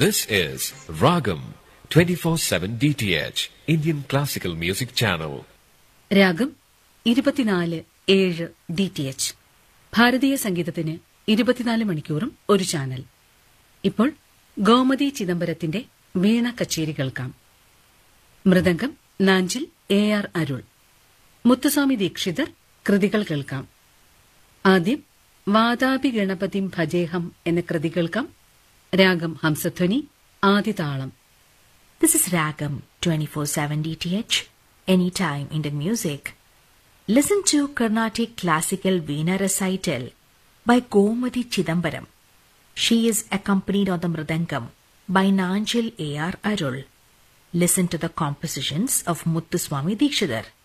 This is Ragam 24/7 DTH Indian Classical Music Channel. രാഗം 24/7 DTH ഭാരതീയ സംഗീതത്തിന് 24 മണിക്കൂറും ഒരു ചാനൽ. ഇപ്പോൾ ഗോമതി ചിദംബരത്തിന്റെ വീണ കച്ചേരി കേൾക്കാം. മൃദംഗം നാഞ്ചിൽ AR അരുൾ. മുത്തുസ്വാമി ദീക്ഷിതർ കൃതികൾ കേൾക്കാം. ആദ്യം വാതാപി ഗണപതിം ഭജേഹം എന്ന കൃതി കേൾക്കാം. രാഗം Hamsadhwani, ആദിതാളം. This is Ragam 24/7 DTH, anytime Indian music. Listen to Carnatic classical Veena recital by Gomati Chidambaram. She is accompanied on the mridangam by Nanjil AR Arul. Listen to the compositions of Muthuswami Dikshidhar.